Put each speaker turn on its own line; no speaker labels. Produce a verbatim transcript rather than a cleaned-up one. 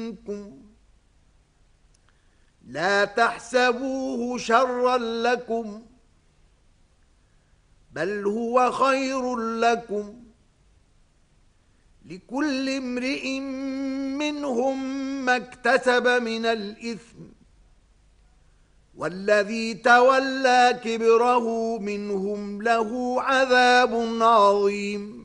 منكم لا تحسبوه شرا لكم بل هو خير لكم لكل امرئ منهم ما اكتسب من الإثم والذي تولى كبره منهم له عذاب عظيم.